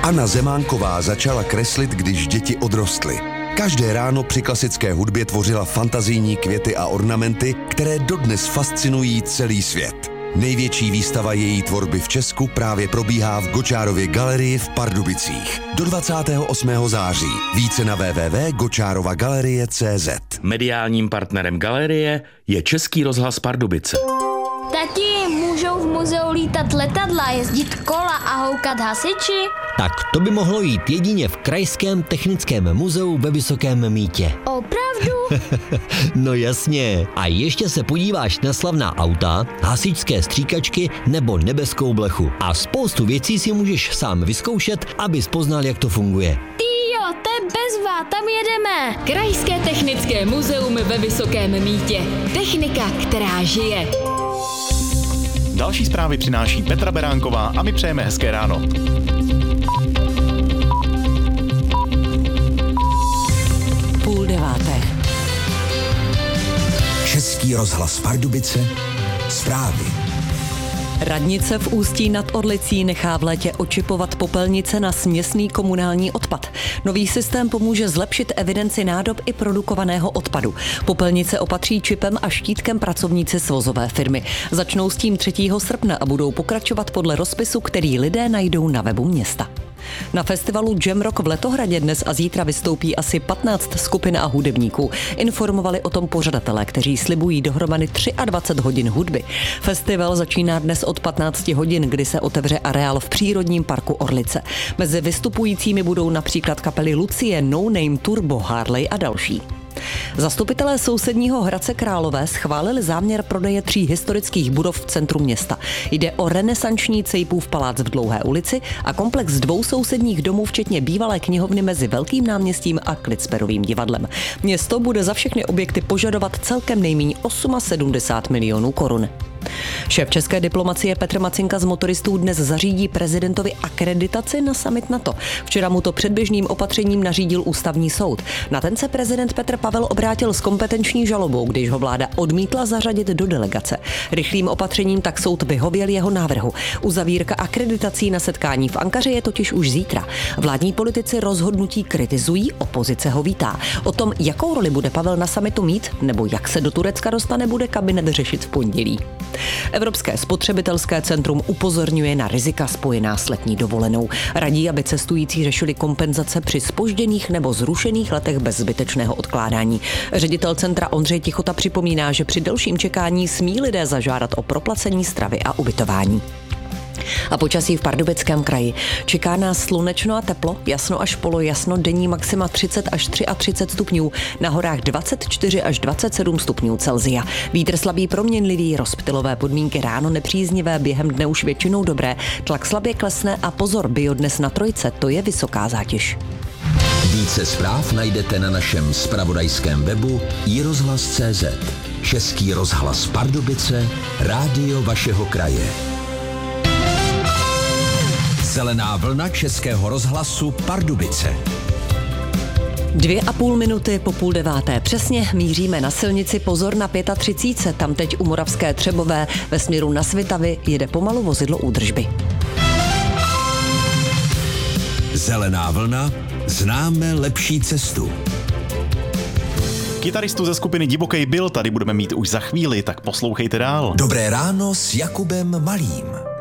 Anna Zemánková začala kreslit, když děti odrostly. Každé ráno při klasické hudbě tvořila fantazijní květy a ornamenty, které dodnes fascinují celý svět. Největší výstava její tvorby v Česku právě probíhá v Gočárově galerii v Pardubicích. Do 28. září. Více na www.gočarovagalerie.cz. Mediálním partnerem galerie je Český rozhlas Pardubice. Tati, můžou v muzeu lítat letadla, jezdit kola a houkat hasiči? Tak to by mohlo jít jedině v Krajském technickém muzeu ve Vysokém Mýtě. Opravdu? No jasně. A ještě se podíváš na slavná auta, hasičské stříkačky nebo nebeskou blechu. A spoustu věcí si můžeš sám vyzkoušet, abys poznal, jak to funguje. Týjo, to je bezva, tam jedeme. Krajské technické muzeum ve Vysokém Mýtě. Technika, která žije. Další zprávy přináší Petra Beránková a my přejeme hezké ráno. Půl deváté. Český rozhlas Pardubice. Zprávy. Radnice v Ústí nad Orlicí nechá v létě očipovat popelnice na směsný komunální odpad. Nový systém pomůže zlepšit evidenci nádob i produkovaného odpadu. Popelnice opatří čipem a štítkem pracovníci svozové firmy. Začnou s tím 3. srpna a budou pokračovat podle rozpisu, který lidé najdou na webu města. Na festivalu Jam Rock v Letohradě dnes a zítra vystoupí asi 15 skupin a hudebníků. Informovali o tom pořadatelé, kteří slibují dohromady 23 hodin hudby. Festival začíná dnes od 15 hodin, kdy se otevře areál v přírodním parku Orlice. Mezi vystupujícími budou například kapely Lucie, No Name, Turbo, Harley a další. Zastupitelé sousedního Hradce Králové schválili záměr prodeje 3 historických budov v centru města. Jde o renesanční Cejpův palác v Dlouhé ulici a komplex 2 sousedních domů, včetně bývalé knihovny mezi Velkým náměstím a Klitsperovým divadlem. Město bude za všechny objekty požadovat celkem nejméně 78 milionů korun. Šéf české diplomacie Petr Macinka z motoristů dnes zařídí prezidentovi akreditaci na summit NATO. Včera mu to předběžným opatřením nařídil ústavní soud. Na ten se prezident Petr Pavel obrátil s kompetenční žalobou, když ho vláda odmítla zařadit do delegace. Rychlým opatřením tak soud vyhověl jeho návrhu. Uzavírka akreditací na setkání v Ankaře je totiž už zítra. Vládní politici rozhodnutí kritizují, opozice ho vítá. O tom, jakou roli bude Pavel na summitu mít, nebo jak se do Turecka dostane, bude kabinet řešit v pondělí. Evropské spotřebitelské centrum upozorňuje na rizika spojená s letní dovolenou. Radí, aby cestující řešili kompenzace při zpožděných nebo zrušených letech bez zbytečného odkládání. Ředitel centra Ondřej Tichota připomíná, že při delším čekání smí lidé zažádat o proplacení stravy a ubytování. A počasí v Pardubickém kraji. Čeká nás slunečno a teplo, jasno až polojasno, denní maxima 30 až 33 stupňů, na horách 24 až 27 stupňů Celsia. Vítr slabý proměnlivý, rozptylové podmínky ráno nepříznivé, během dne už většinou dobré, tlak slabě klesne a pozor, biodnes na trojce, to je vysoká zátěž. Více zpráv najdete na našem zpravodajském webu iRozhlas.cz. Český rozhlas Pardubice, rádio vašeho kraje. Zelená vlna Českého rozhlasu Pardubice. 2,5 minuty po 8:30 přesně míříme na silnici, pozor na 35, tam teď u Moravské Třebové ve směru na Svitavy jede pomalu vozidlo údržby. Zelená vlna, známe lepší cestu. Kytaristu ze skupiny Divokej Bill tady budeme mít už za chvíli, tak poslouchejte dál. Dobré ráno s Jakubem Malým.